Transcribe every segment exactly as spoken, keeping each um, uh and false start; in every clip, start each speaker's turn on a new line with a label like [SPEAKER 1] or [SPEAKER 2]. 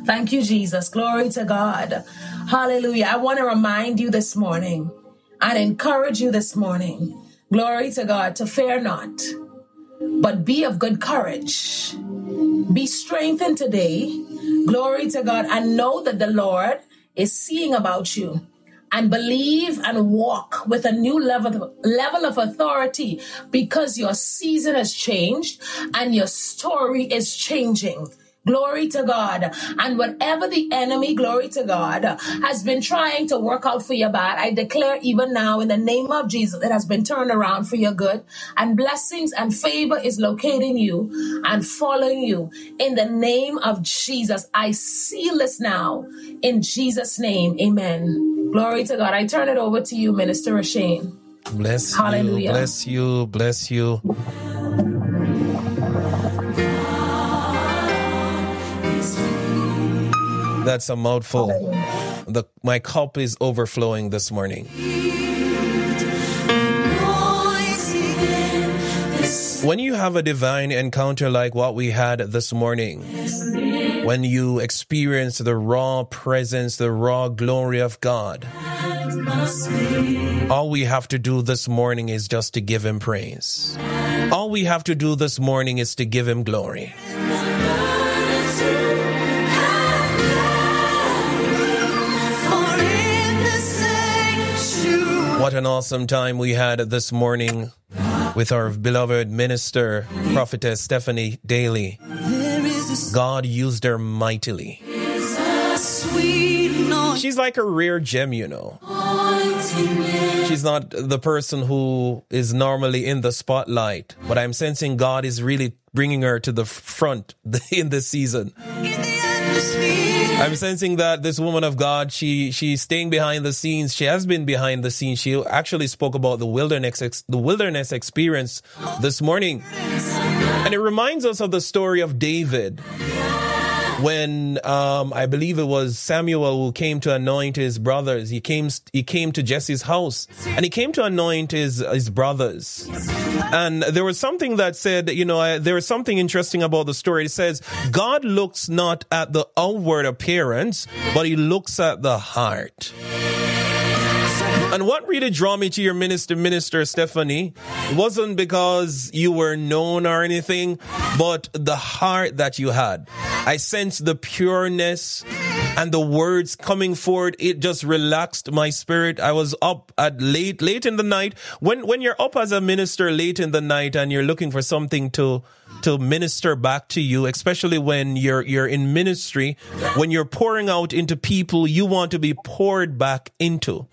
[SPEAKER 1] Thank you, Jesus. Glory to God. Hallelujah. I want to remind you this morning and encourage you this morning. Glory to God, to fear not, but be of good courage. Be strengthened today. Glory to God. And know that the Lord is seeing about you. And believe and walk with a new level, level of authority, because your season has changed and your story is changing. Glory to God. And whatever the enemy, glory to God, has been trying to work out for your bad, I declare even now in the name of Jesus, it has been turned around for your good. And blessings and favor is locating you and following you. In the name of Jesus, I seal this now. In Jesus' name, amen. Glory to God. I turn it over to you, Minister Rashane.
[SPEAKER 2] Bless
[SPEAKER 1] Hallelujah.
[SPEAKER 2] you, bless you, bless you. That's a mouthful. The, my cup is overflowing this morning. When you have a divine encounter like what we had this morning, when you experience the raw presence, the raw glory of God, all we have to do this morning is just to give him praise. All we have to do this morning is to give him glory. What an awesome time we had this morning with our beloved minister, Prophetess Stephanie Daly. God used her mightily. She's like a rare gem, you know. She's not the person who is normally in the spotlight, but I'm sensing God is really bringing her to the front in this season. I'm sensing that this woman of God, she she's staying behind the scenes. She has been behind the scenes. She actually spoke about the wilderness ex, the wilderness experience this morning. And it reminds us of the story of David, when um, I believe it was Samuel who came to anoint his brothers. He came he came to Jesse's house and he came to anoint his his brothers. And there was something that said, you know, I, there was something interesting about the story. It says, God looks not at the outward appearance, but he looks at the heart. And what really drew me to your minister, Minister Stephanie, it wasn't because you were known or anything, but the heart that you had. I sensed the pureness and the words coming forward. It just relaxed my spirit. I was up at late, late in the night. When, when you're up as a minister late in the night and you're looking for something to, to minister back to you, especially when you're, you're in ministry, when you're pouring out into people, you want to be poured back into.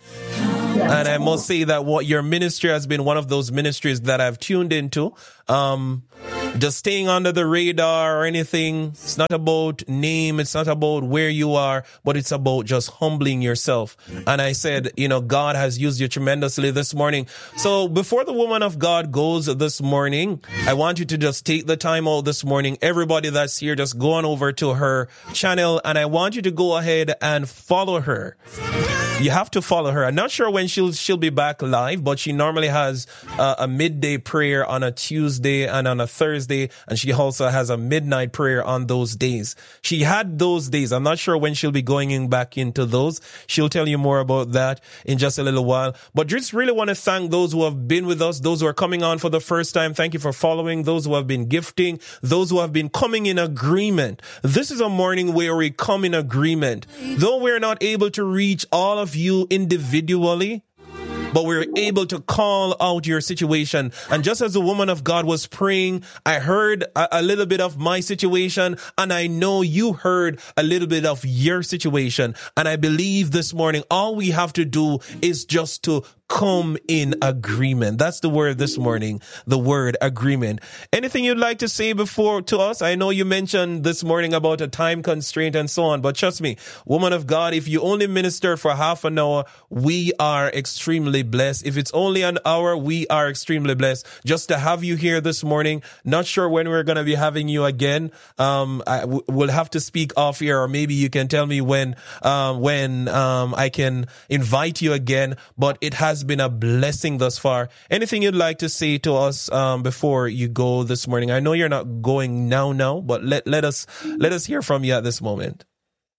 [SPEAKER 2] And I must say that what your ministry has been one of those ministries that I've tuned into. Um, just staying under the radar or anything. It's not about name. It's not about where you are, but it's about just humbling yourself. And I said, you know, God has used you tremendously this morning. So before the woman of God goes this morning, I want you to just take the time out this morning. Everybody that's here, just go on over to her channel and I want you to go ahead and follow her. You have to follow her. I'm not sure when she'll she'll be back live, but she normally has uh, a midday prayer on a Tuesday and on a Thursday, and she also has a midnight prayer on those days. She had those days. I'm not sure when she'll be going in back into those. She'll tell you more about that in just a little while. But just really want to thank those who have been with us, those who are coming on for the first time. Thank you for following, those who have been gifting, those who have been coming in agreement. This is a morning where we come in agreement. Though we're not able to reach all of you individually, but we're able to call out your situation. And just as the woman of God was praying, I heard a, a little bit of my situation, and I know you heard a little bit of your situation. And I believe this morning, all we have to do is just to come in agreement. That's the word this morning, the word agreement. Anything you'd like to say before to us? I know you mentioned this morning about a time constraint and so on, but trust me, woman of God, if you only minister for half an hour, we are extremely blessed. If it's only an hour, we are extremely blessed just to have you here this morning. Not sure when we're going to be having you again. Um, I w- we'll have to speak off here, or maybe you can tell me when, um, when, um, I can invite you again, but it has been a blessing thus far. Anything you'd like to say to us um, before you go this morning? I know you're not going now, now, but let let us let us hear from you at this moment.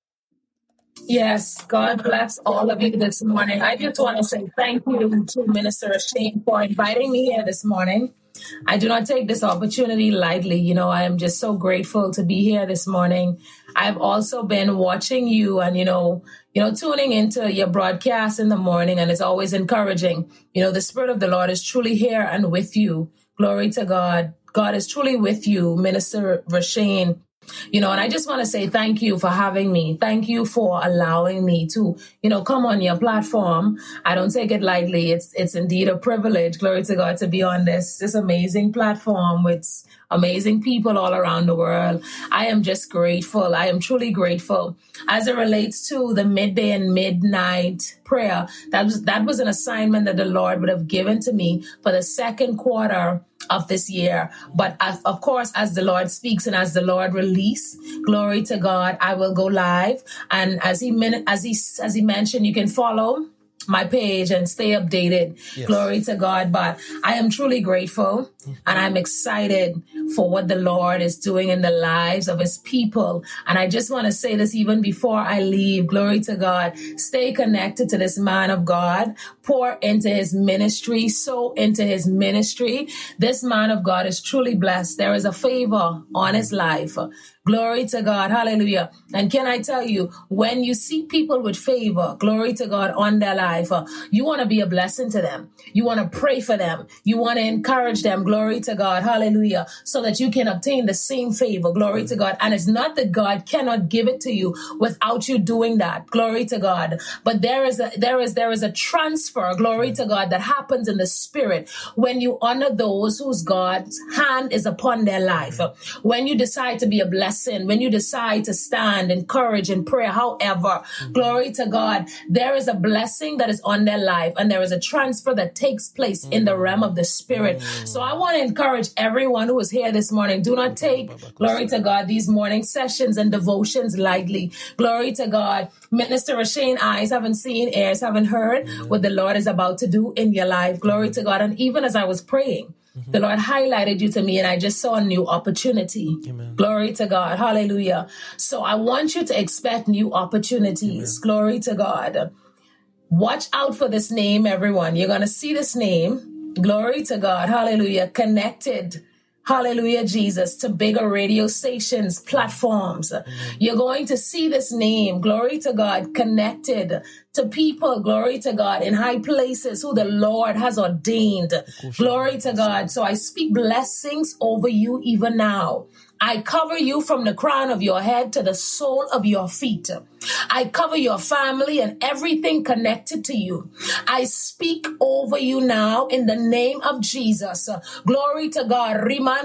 [SPEAKER 1] Yes, God bless all of you this morning. I just want to say thank you to Minister Shane for inviting me here this morning. I do not take this opportunity lightly. You know, I am just so grateful to be here this morning. I've also been watching you and, you know, you know, tuning into your broadcast in the morning, and it's always encouraging. You know, the Spirit of the Lord is truly here and with you. Glory to God. God is truly with you, Minister Rashane. You know, and I just want to say thank you for having me. Thank you for allowing me to, you know, come on your platform. I don't take it lightly. It's it's indeed a privilege, glory to God, to be on this, this amazing platform with amazing people all around the world. I am just grateful. I am truly grateful. As it relates to the midday and midnight prayer, that was, that was an assignment that the Lord would have given to me for the second quarter of this year. But as, of course, as the Lord speaks and as the Lord release, glory to God, I will go live. And as he as he as he mentioned, you can follow my page and stay updated. Yes. Glory to God. But I am truly grateful and I'm excited for what the Lord is doing in the lives of his people. And I just want to say this even before I leave. Glory to God. Stay connected to this man of God. Pour into his ministry. Sow into his ministry. This man of God is truly blessed. There is a favor on his life. Glory to God. Hallelujah. And can I tell you, when you see people with favor, glory to God, on their life, uh, you want to be a blessing to them. You want to pray for them. You want to encourage them. Glory to God. Hallelujah. So that you can obtain the same favor. Glory to God. And it's not that God cannot give it to you without you doing that. Glory to God. But there is a, there is, there is a transfer, glory to God, that happens in the spirit when you honor those whose God's hand is upon their life. When you decide to be a blessing, when you decide to stand in courage and prayer, however, mm-hmm. glory to God, there is a blessing that is on their life and there is a transfer that takes place mm-hmm. in the realm of the spirit. Mm-hmm. So I want to encourage everyone who is here this morning, do not take, glory to God, these morning sessions and devotions lightly. Glory to God. Minister Rashane, eyes haven't seen, ears haven't heard mm-hmm. what the Lord is about to do in your life. Glory mm-hmm. to God. And even as I was praying, mm-hmm. the Lord highlighted you to me and I just saw a new opportunity. Amen. Glory to God. Hallelujah. So I want you to expect new opportunities. Amen. Glory to God. Watch out for this name, everyone. You're going to see this name. Glory to God. Hallelujah. Connected. Hallelujah, Jesus, to bigger radio stations, platforms. Mm-hmm. You're going to see this name, glory to God, connected to people, glory to God, in high places who the Lord has ordained. Glory to God. So I speak blessings over you even now. I cover you from the crown of your head to the sole of your feet. I cover your family and everything connected to you. I speak over you now in the name of Jesus. Glory to God.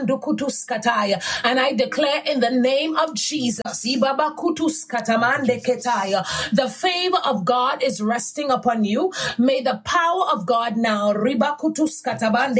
[SPEAKER 1] And I declare in the name of Jesus, the favor of God is resting upon you. May the power of God now